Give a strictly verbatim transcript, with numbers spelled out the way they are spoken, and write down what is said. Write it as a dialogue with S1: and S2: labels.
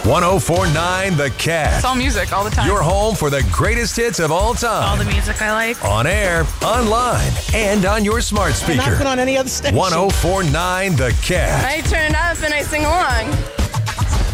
S1: one oh four point nine The Cat.
S2: It's all music all the time.
S1: Your home for the greatest hits of all time.
S2: All the music I like.
S1: On air, online, and on your smart speaker.
S3: And not put on any other station.
S1: one oh four point nine The Cat.
S4: I turn it up and I sing along.